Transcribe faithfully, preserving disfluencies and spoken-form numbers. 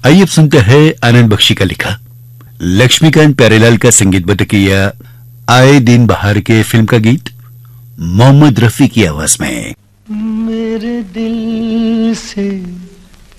आइए अब सुनते हैं आनंद बख्शी का लिखा, लक्ष्मीकांत प्यारेलाल का संगीतबद्ध किया आए दिन बहार के फिल्म का गीत मोहम्मद रफी की आवाज में। मेरे दिल से